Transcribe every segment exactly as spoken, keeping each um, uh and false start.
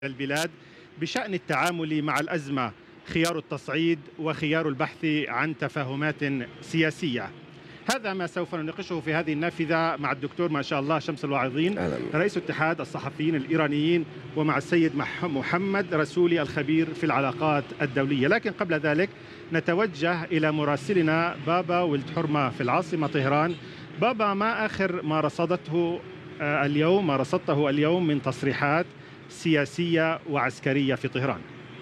البلاد بشأن التعامل مع الأزمة، خيار التصعيد وخيار البحث عن تفاهمات سياسية. هذا ما سوف نناقشه في هذه النافذة مع الدكتور ما شاء الله شمس الواعظين رئيس اتحاد الصحفيين الإيرانيين، ومع السيد محمد رسولي الخبير في العلاقات الدولية. لكن قبل ذلك نتوجه إلى مراسلنا بابا ولد حرمة في العاصمة طهران. بابا، ما آخر ما رصدته اليوم ما رصدته اليوم من تصريحات سياسية وعسكرية في طهران؟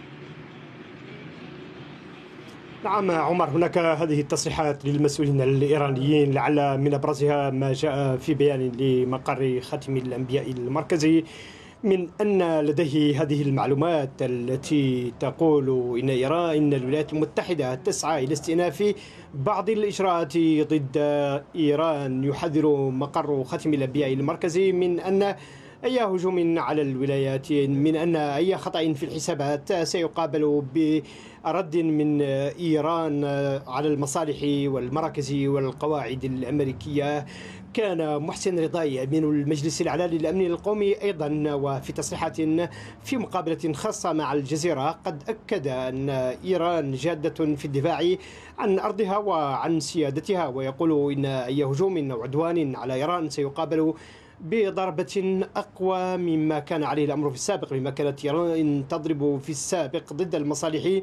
نعم عمر، هناك هذه التصريحات للمسؤولين الإيرانيين، لعل من أبرزها ما جاء في بيان لمقر خاتم الأنبياء المركزي من أن لديه هذه المعلومات التي تقول إن إيران إن الولايات المتحدة تسعى إلى استئناف بعض الإجراءات ضد إيران. يحذر مقر خاتم الأنبياء المركزي من أن أي هجوم على الولايات، من أن أي خطأ في الحسابات سيقابل برد من إيران على المصالح والمراكز والقواعد الأمريكية. كان محسن رضاي أمين المجلس الأعلى للأمن القومي أيضا وفي تصريحات في مقابلة خاصة مع الجزيرة قد أكد أن إيران جادة في الدفاع عن أرضها وعن سيادتها، ويقول إن أي هجوم أو عدوان على إيران سيقابل بضربة أقوى مما كان عليه الأمر في السابق، مما كانت إيران تضرب في السابق ضد المصالح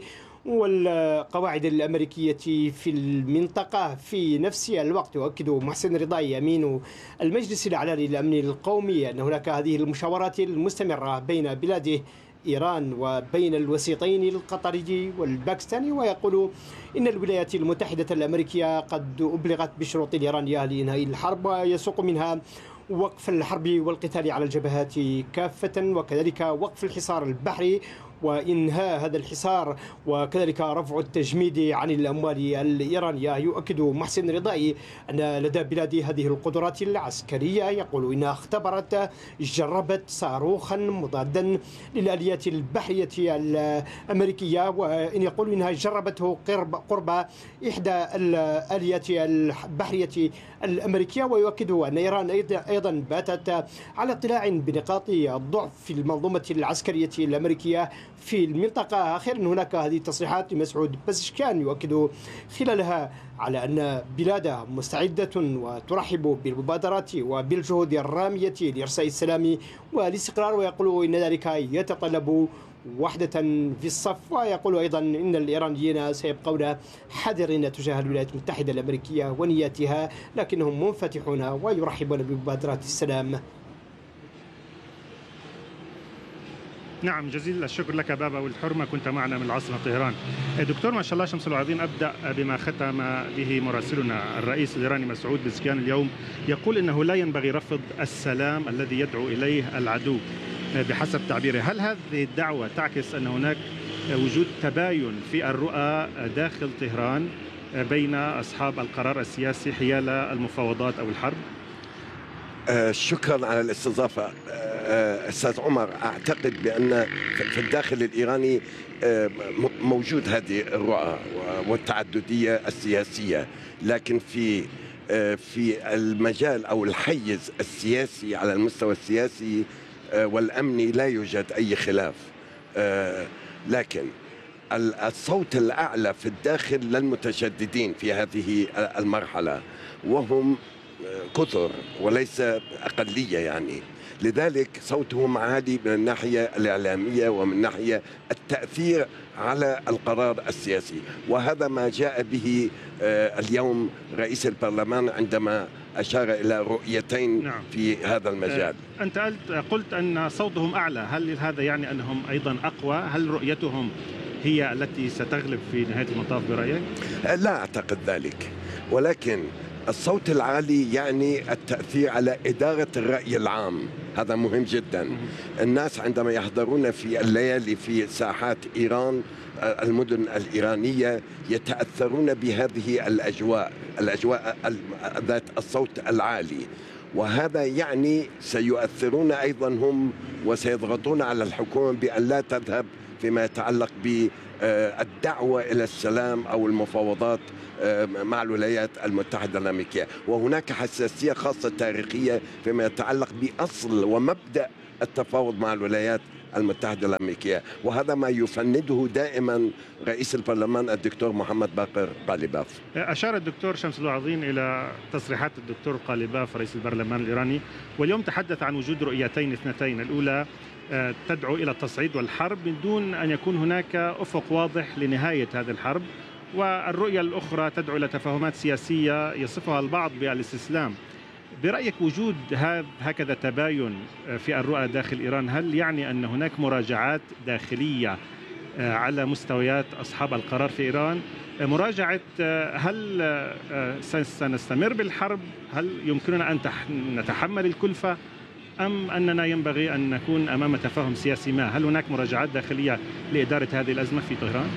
والقواعد الأمريكية في المنطقة. في نفس الوقت يؤكد محسن رضاي أمين المجلس الأعلى للأمن القومي أن هناك هذه المشاورات المستمرة بين بلاده إيران وبين الوسيطين القطري والباكستاني، ويقول إن الولايات المتحدة الأمريكية قد أبلغت بالشروط الإيرانية لإنهاء الحرب، ويسوق منها وقف الحرب والقتال على الجبهات كافة، وكذلك وقف الحصار البحري وإنهاء هذا الحصار، وكذلك رفع التجميد عن الأموال الإيرانية. يؤكد محسن رضاي أن لدى بلاد هذه القدرات العسكرية، يقول إنها اختبرت جربت صاروخا مضادا للآليات البحرية الأمريكية، وإن يقول إنها جربته قرب قرب إحدى الآليات البحرية الأمريكية. ويؤكد أن إيران أيضا باتت على اطلاع بنقاط الضعف في المنظومة العسكرية الأمريكية في المنطقة. أخيرا هناك هذه التصريحات لمسعود بزشكان يؤكد خلالها على أن بلاده مستعدة وترحب بالمبادرات وبالجهود الرامية لإرساء السلام والاستقرار، ويقول إن ذلك يتطلب وحدة في الصف. ويقول أيضا إن الإيرانيين سيبقون حذرين تجاه الولايات المتحدة الأمريكية ونياتها، لكنهم منفتحون ويرحبون بمبادرات السلام. نعم، جزيل الشكر لك بابا والحرمة، كنت معنا من العاصمة طهران. دكتور ما شاء الله شمس الواعظين، أبدأ بما ختم به مراسلنا الرئيس الإيراني مسعود بزشكان اليوم، يقول إنه لا ينبغي رفض السلام الذي يدعو إليه العدو بحسب تعبيره. هل هذه الدعوة تعكس أن هناك وجود تباين في الرؤى داخل طهران بين أصحاب القرار السياسي حيال المفاوضات أو الحرب؟ آه شكرا على الاستضافة. آه أستاذ عمر، أعتقد بأن في الداخل الإيراني آه موجود هذه الرؤى والتعددية السياسية، لكن في آه في المجال أو الحيز السياسي على المستوى السياسي آه والأمني لا يوجد أي خلاف. آه لكن الصوت الأعلى في الداخل للمتشددين في هذه المرحلة، وهم كثر وليس أقلية يعني، لذلك صوتهم عالي من الناحية الإعلامية ومن ناحية التأثير على القرار السياسي. وهذا ما جاء به اليوم رئيس البرلمان عندما أشار إلى رؤيتين نعم. في هذا المجال. أنت قلت أن صوتهم أعلى، هل هذا يعني أنهم أيضا أقوى؟ هل رؤيتهم هي التي ستغلب في نهاية المطاف برأيك؟ لا أعتقد ذلك، ولكن الصوت العالي يعني التأثير على إدارة الرأي العام، هذا مهم جدا. الناس عندما يحضرون في الليالي في ساحات إيران، المدن الإيرانية، يتأثرون بهذه الأجواء الأجواء ذات الصوت العالي، وهذا يعني سيؤثرون أيضا هم وسيضغطون على الحكومة بأن لا تذهب فيما يتعلق بالدعوة إلى السلام أو المفاوضات مع الولايات المتحدة الأمريكية. وهناك حساسية خاصة تاريخية فيما يتعلق بأصل ومبدأ التفاوض مع الولايات المتحدة الأمريكية، وهذا ما يفنده دائما رئيس البرلمان الدكتور محمد باقر قاليباف. أشار الدكتور شمس الوعظين إلى تصريحات الدكتور قاليباف رئيس البرلمان الإيراني، واليوم تحدث عن وجود رؤيتين اثنتين، الأولى تدعو إلى التصعيد والحرب من دون أن يكون هناك أفق واضح لنهاية هذه الحرب، والرؤية الأخرى تدعو إلى تفاهمات سياسية يصفها البعض بالاستسلام. برأيك وجود هكذا تباين في الرؤى داخل إيران هل يعني أن هناك مراجعات داخلية على مستويات أصحاب القرار في إيران؟ مراجعة هل سنستمر بالحرب؟ هل يمكننا أن نتحمل الكلفة؟ أم أننا ينبغي أن نكون أمام تفاهم سياسي ما؟ هل هناك مراجعات داخلية لإدارة هذه الأزمة في طهران؟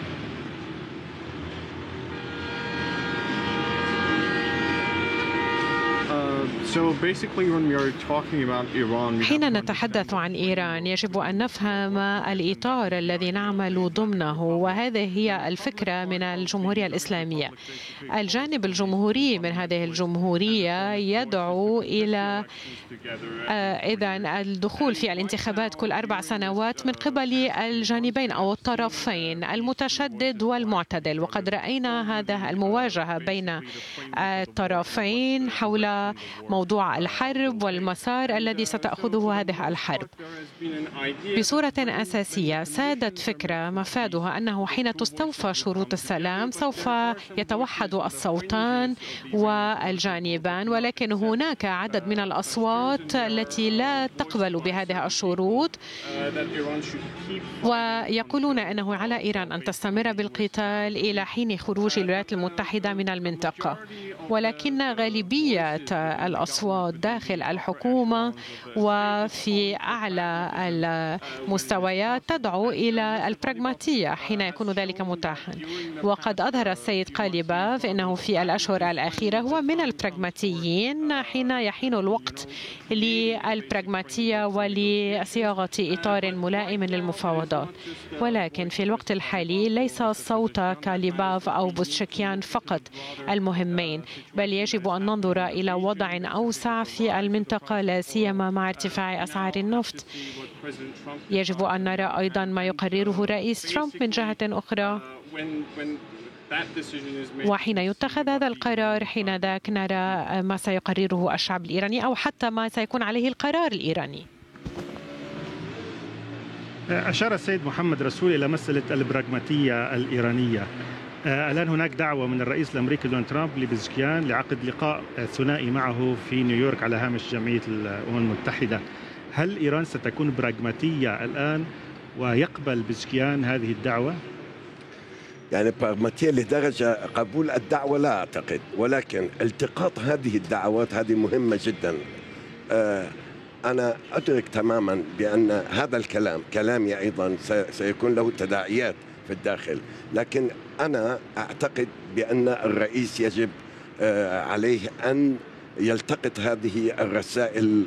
حين نتحدث عن إيران يجب أن نفهم الإطار الذي نعمل ضمنه، وهذه هي الفكرة من الجمهورية الإسلامية. الجانب الجمهوري من هذه الجمهورية يدعو إلى إذن الدخول في الانتخابات كل أربع سنوات من قبل الجانبين أو الطرفين المتشدد والمعتدل، وقد رأينا هذا المواجهة بين الطرفين حول موضوع الحرب والمسار الذي ستأخذه هذه الحرب. بصورة أساسية سادت فكرة مفادها أنه حين تستوفى شروط السلام سوف يتوحد الصوتان والجانبان، ولكن هناك عدد من الأصوات التي لا تقبل بهذه الشروط ويقولون أنه على إيران أن تستمر بالقتال إلى حين خروج الولايات المتحدة من المنطقة، ولكن غالبية الأصوات داخل الحكومة وفي أعلى المستويات تدعو إلى البراغماتية حين يكون ذلك متاحا. وقد أظهر السيد قاليباف أنه في الأشهر الأخيرة هو من البراغماتيين حين يحين الوقت للبراغماتية ولصياغة إطار ملائم للمفاوضات، ولكن في الوقت الحالي ليس صوت قاليباف أو بوزشكيان فقط المهمين، بل يجب أن ننظر إلى وضع أوسع في المنطقة لا سيما مع ارتفاع أسعار النفط. يجب أن نرى أيضا ما يقرره رئيس ترامب من جهة أخرى، وحين يتخذ هذا القرار حين ذاك نرى ما سيقرره الشعب الإيراني أو حتى ما سيكون عليه القرار الإيراني. أشار السيد محمد رسول إلى مسألة البراغماتية الإيرانية. الآن هناك دعوة من الرئيس الأمريكي دونالد ترامب لبزشكيان لعقد لقاء ثنائي معه في نيويورك على هامش جمعية الأمم المتحدة. هل إيران ستكون براغماتية الآن ويقبل بزشكيان هذه الدعوة؟ يعني براغماتية لدرجة قبول الدعوة لا أعتقد، ولكن التقاط هذه الدعوات هذه مهمة جدا. أنا أدرك تماما بأن هذا الكلام كلامي أيضا سيكون له تداعيات في الداخل، لكن أنا أعتقد بأن الرئيس يجب عليه أن يلتقط هذه الرسائل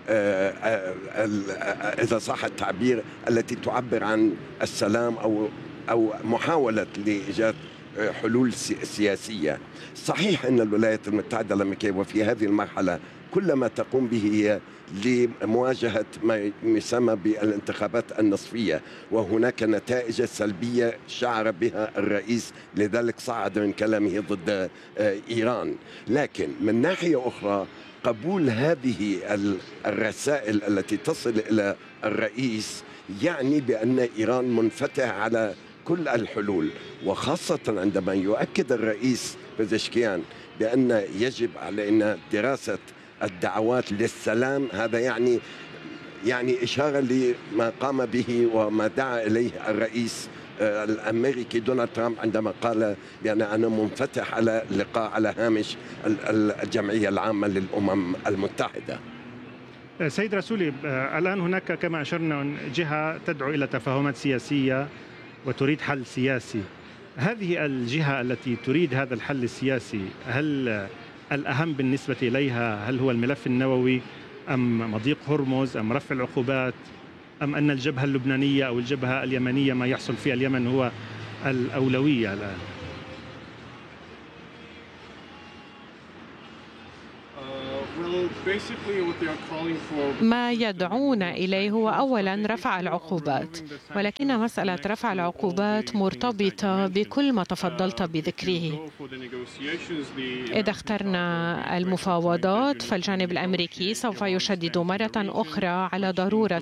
إذا صح التعبير التي تعبر عن السلام أو أو محاولة لإيجاد حلول سياسية. صحيح أن الولايات المتحدة الأمريكية وفي هذه المرحلة كل ما تقوم به هي لمواجهة ما يسمى بالانتخابات النصفية، وهناك نتائج سلبية شعر بها الرئيس، لذلك صعد من كلامه ضد إيران. لكن من ناحية أخرى قبول هذه الرسائل التي تصل إلى الرئيس يعني بأن إيران منفتح على كل الحلول، وخاصة عندما يؤكد الرئيس بزشكيان بأن يجب علينا دراسة الدعوات للسلام. هذا يعني يعني إشارة لما قام به وما دعا إليه الرئيس الأمريكي دونالد ترامب عندما قال بأن أنا منفتح على لقاء على هامش الجمعية العامة للأمم المتحدة. سيد رسولي، الآن هناك كما أشرنا جهة تدعو إلى تفاهمات سياسية وتريد حل سياسي. هذه الجهة التي تريد هذا الحل السياسي هل الأهم بالنسبة إليها هل هو الملف النووي أم مضيق هرمز أم رفع العقوبات أم أن الجبهة اللبنانية أو الجبهة اليمنية ما يحصل في اليمن هو الأولوية الآن؟ Uh, well, ما يدعون إليه هو أولا رفع العقوبات، ولكن مسألة رفع العقوبات مرتبطة بكل ما تفضلت بذكره. إذا اخترنا المفاوضات فالجانب الأمريكي سوف يشدد مرة أخرى على ضرورة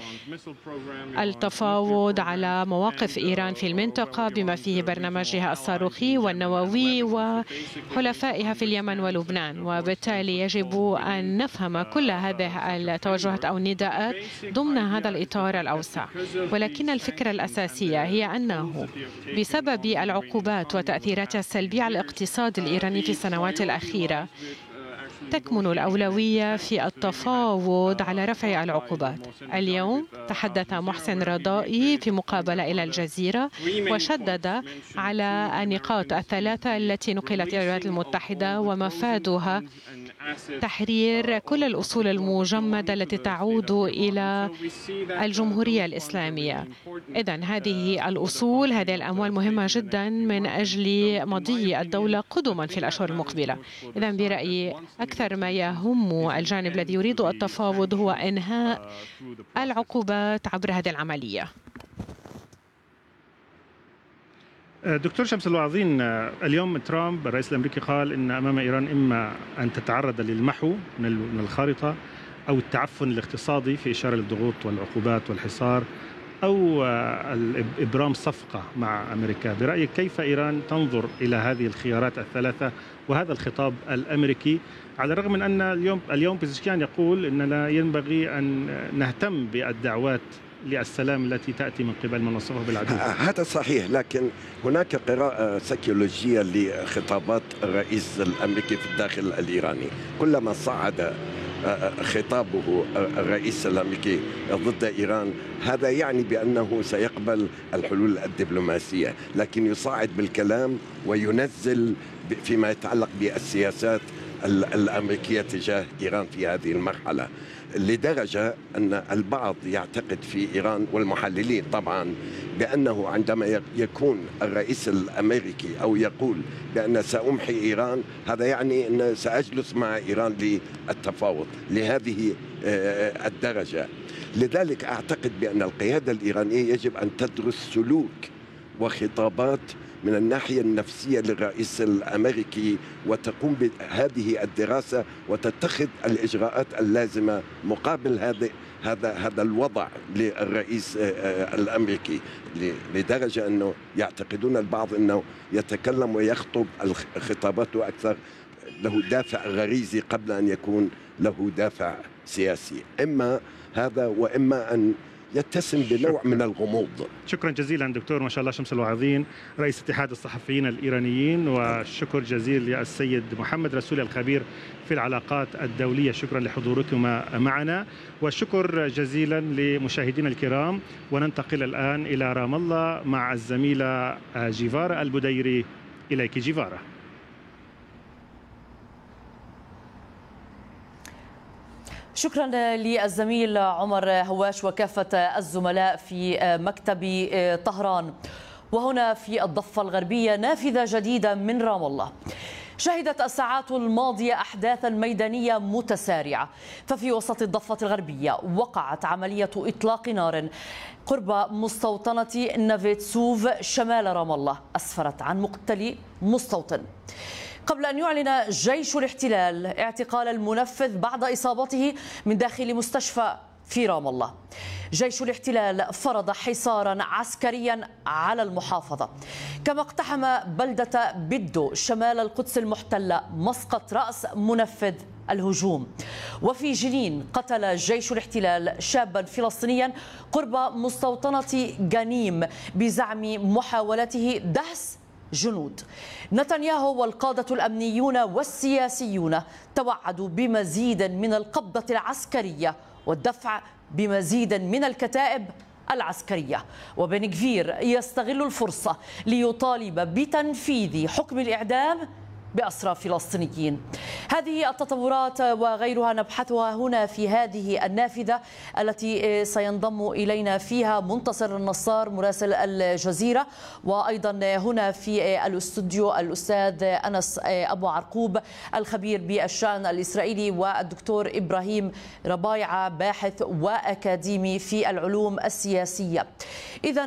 التفاوض على مواقف إيران في المنطقة بما فيه برنامجها الصاروخي والنووي وحلفائها في اليمن ولبنان، وبالتالي يجب أن نفهم كل هذه التوجهات أو النداءات ضمن هذا الإطار الأوسع. ولكن الفكرة الأساسية هي أنه بسبب العقوبات وتأثيراتها السلبية على الاقتصاد الإيراني في السنوات الأخيرة تكمن الأولوية في التفاوض على رفع العقوبات. اليوم تحدث محسن رضائي في مقابلة إلى الجزيرة وشدد على النقاط الثلاثة التي نقلت إلى الولايات المتحدة ومفادها تحرير كل الأصول المجمدة التي تعود إلى الجمهورية الإسلامية. إذن هذه الأصول، هذه الأموال مهمة جدا من أجل مضي الدولة قدما في الأشهر المقبلة. إذن برأيي أكثر ما يهم الجانب الذي يريد التفاوض هو إنهاء العقوبات عبر هذه العملية. دكتور شمس الوعظين، اليوم ترامب الرئيس الأمريكي قال إن أمام إيران إما أن تتعرض للمحو من الخارطة أو التعفن الاقتصادي في إشارة للضغوط والعقوبات والحصار أو إبرام صفقة مع أمريكا. برأيك كيف إيران تنظر إلى هذه الخيارات الثلاثة وهذا الخطاب الأمريكي، على الرغم من أن اليوم اليوم بيزشكيان يقول أننا ينبغي أن نهتم بالدعوات للسلام التي تأتي من قبل من وصفه بالعدو؟ هذا صحيح، لكن هناك قراءة سيكولوجية لخطابات الرئيس الأمريكي في الداخل الإيراني. كلما صعد خطابه الرئيس الأمريكي ضد إيران هذا يعني بأنه سيقبل الحلول الدبلوماسية، لكن يصعد بالكلام وينزل فيما يتعلق بالسياسات الأمريكية تجاه إيران في هذه المرحلة، لدرجة أن البعض يعتقد في إيران والمحللين طبعا بأنه عندما يكون الرئيس الأمريكي أو يقول بأن سأمحي إيران، هذا يعني أن سأجلس مع إيران للتفاوض لهذه الدرجة. لذلك أعتقد بأن القيادة الإيرانية يجب أن تدرس سلوك وخطابات من الناحية النفسية للرئيس الأمريكي وتقوم بهذه الدراسة وتتخذ الإجراءات اللازمة مقابل هذا هذا هذا الوضع للرئيس الأمريكي، لدرجة أنه يعتقدون البعض أنه يتكلم ويخطب خطاباته أكثر له دافع غريزي قبل أن يكون له دافع سياسي، إما هذا وإما أن يتسم بنوع من الغموض. شكرا جزيلا دكتور ما شاء الله شمس الوعظين رئيس اتحاد الصحفيين الإيرانيين، وشكر جزيل للسيد محمد رسولي الخبير في العلاقات الدولية. شكرا لحضوركما معنا، وشكر جزيلا لمشاهدينا الكرام. وننتقل الآن إلى رام الله مع الزميلة جيفارا البديري. إليك جيفارا. شكرا للزميل عمر هواش وكافة الزملاء في مكتب طهران. وهنا في الضفة الغربية نافذة جديدة من رام الله. شهدت الساعات الماضية أحداثا ميدانية متسارعة، ففي وسط الضفة الغربية وقعت عملية إطلاق نار قرب مستوطنة نافيتسوف شمال رام الله أسفرت عن مقتل مستوطن، قبل أن يعلن جيش الاحتلال اعتقال المنفذ بعد إصابته من داخل مستشفى في رام الله. جيش الاحتلال فرض حصارا عسكريا على المحافظة، كما اقتحم بلدة بدو شمال القدس المحتلة مسقط رأس منفذ الهجوم. وفي جنين قتل جيش الاحتلال شابا فلسطينيا قرب مستوطنة جنيم بزعم محاولته دهس جنود. نتنياهو والقادة الأمنيون والسياسيون توعدوا بمزيد من القبضة العسكرية والدفع بمزيد من الكتائب العسكرية. وبن غفير يستغل الفرصة ليطالب بتنفيذ حكم الإعدام بأسرى فلسطينيين. هذه التطورات وغيرها نبحثها هنا في هذه النافذة التي سينضم إلينا فيها منتصر النصار مراسل الجزيرة، وأيضا هنا في الاستوديو الأستاذ أنس أبو عرقوب الخبير بالشأن الإسرائيلي، والدكتور إبراهيم ربايعة باحث وأكاديمي في العلوم السياسية. إذا